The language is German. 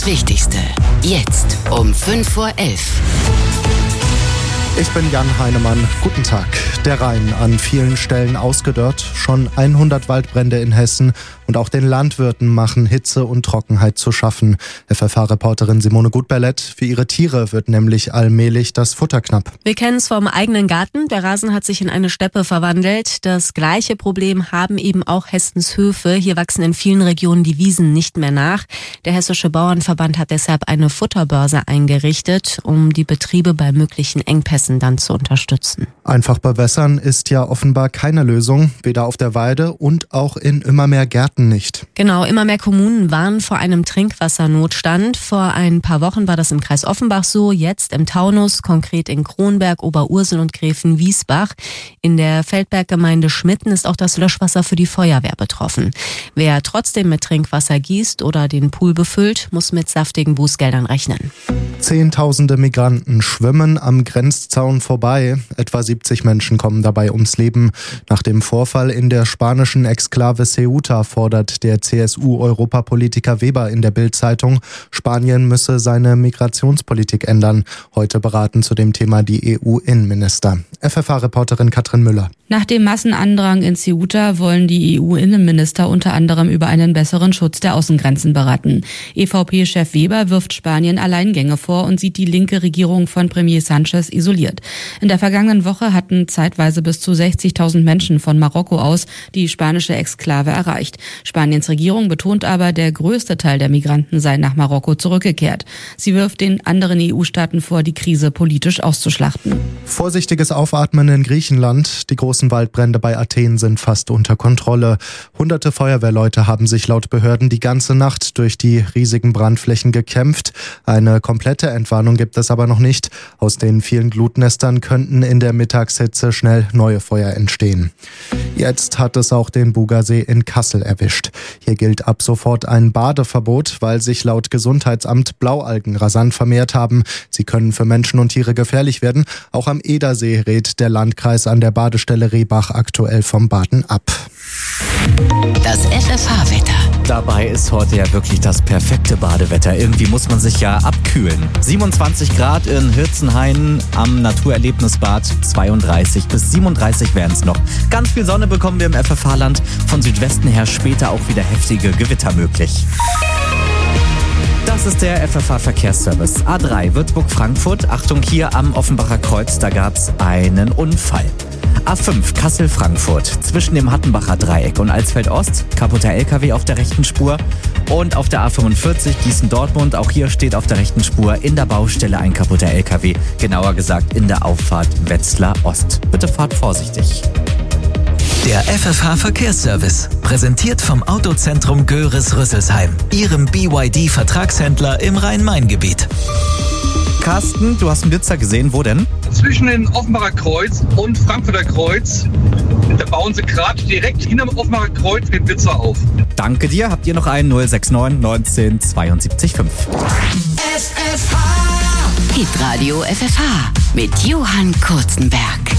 Wichtigste. Jetzt um 5:11 Ich bin Jan Heinemann. Guten Tag. Der Rhein an vielen Stellen ausgedörrt. Schon 100 Waldbrände in Hessen. Und auch den Landwirten machen Hitze und Trockenheit zu schaffen. FFH-Reporterin Simone Gutberlet. Für ihre Tiere wird nämlich allmählich das Futter knapp. Wir kennen es vom eigenen Garten. Der Rasen hat sich in eine Steppe verwandelt. Das gleiche Problem haben eben auch Hessens Höfe. Hier wachsen in vielen Regionen die Wiesen nicht mehr nach. Der Hessische Bauernverband hat deshalb eine Futterbörse eingerichtet, um die Betriebe bei möglichen Engpässen dann zu unterstützen. Einfach bewässern ist ja offenbar keine Lösung, weder auf der Weide und auch in immer mehr Gärten nicht. Genau, immer mehr Kommunen warnen vor einem Trinkwassernotstand. Vor ein paar Wochen war das im Kreis Offenbach so, jetzt im Taunus, konkret in Kronberg, Oberursel und Gräfenwiesbach. In der Feldberggemeinde Schmitten ist auch das Löschwasser für die Feuerwehr betroffen. Wer trotzdem mit Trinkwasser gießt oder den Pool befüllt, muss mit saftigen Bußgeldern rechnen. Zehntausende Migranten schwimmen am Grenzzaun vorbei. Etwa 70 Menschen kommen dabei ums Leben. Nach dem Vorfall in der spanischen Exklave Ceuta fordert der CSU-Europapolitiker Weber in der Bild-Zeitung, Spanien müsse seine Migrationspolitik ändern. Heute beraten zu dem Thema die EU-Innenminister. FFH-Reporterin Katrin Müller. Nach dem Massenandrang in Ceuta wollen die EU-Innenminister unter anderem über einen besseren Schutz der Außengrenzen beraten. EVP-Chef Weber wirft Spanien Alleingänge vor und sieht die linke Regierung von Premier Sánchez isoliert. In der vergangenen Woche hatten zeitweise bis zu 60.000 Menschen von Marokko aus die spanische Exklave erreicht. Spaniens Regierung betont aber, der größte Teil der Migranten sei nach Marokko zurückgekehrt. Sie wirft den anderen EU-Staaten vor, die Krise politisch auszuschlachten. Vorsichtiges Aufatmen in Griechenland. Die großen Waldbrände bei Athen sind fast unter Kontrolle. Hunderte Feuerwehrleute haben sich laut Behörden die ganze Nacht durch die riesigen Brandflächen gekämpft. Eine komplette Entwarnung gibt es aber noch nicht. Aus den vielen Glutnestern könnten in der Mittagshitze schnell neue Feuer entstehen. Jetzt hat es auch den Bugersee in Kassel erwischt. Hier gilt ab sofort ein Badeverbot, weil sich laut Gesundheitsamt Blaualgen rasant vermehrt haben. Sie können für Menschen und Tiere gefährlich werden. Auch am Edersee rät der Landkreis an der Badestelle Rehbach aktuell vom Baden ab. Das FFH-Wetter. Dabei ist heute ja wirklich das perfekte Badewetter. Irgendwie muss man sich ja abkühlen. 27 Grad in Hirzenhain am Naturerlebnisbad, 32 bis 37 wären es noch. Ganz viel Sonne bekommen wir im FFH-Land. Von Südwesten her später auch wieder heftige Gewitter möglich. Das ist der FFH-Verkehrsservice. A3 Würzburg-Frankfurt. Achtung, hier am Offenbacher Kreuz, da gab es einen Unfall. A5 Kassel-Frankfurt. Zwischen dem Hattenbacher Dreieck und Alsfeld-Ost. Kaputter LKW auf der rechten Spur. Und auf der A45 Gießen-Dortmund. Auch hier steht auf der rechten Spur in der Baustelle ein kaputter LKW. Genauer gesagt in der Auffahrt Wetzlar-Ost. Bitte fahrt vorsichtig. Der FFH-Verkehrsservice, präsentiert vom Autozentrum Göris-Rüsselsheim, Ihrem BYD-Vertragshändler im Rhein-Main-Gebiet. Carsten, du hast einen Blitzer gesehen. Wo denn? Zwischen den Offenbacher Kreuz und Frankfurter Kreuz. Da bauen sie gerade direkt hinterm Offenbacher Kreuz den Blitzer auf. Danke dir. Habt ihr noch einen 069 19 72 5? FFH. Hitradio FFH mit Johann Kurzenberg.